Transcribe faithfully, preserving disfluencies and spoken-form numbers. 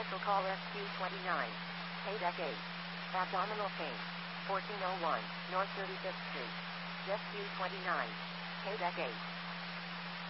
Special call S Q twenty-nine. Paydeck eight. Abdominal pain. fourteen oh one North thirty-fifth Street. S Q twenty-nine. Paydeck eight.